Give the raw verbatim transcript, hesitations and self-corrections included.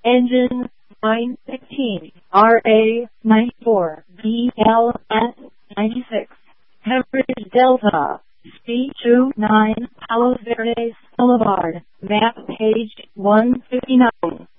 Engine nine sixteen, R A ninety-four, B L S ninety-six, Cambridge Delta, C two nine, Palos Verdes Boulevard, map page one fifty-nine.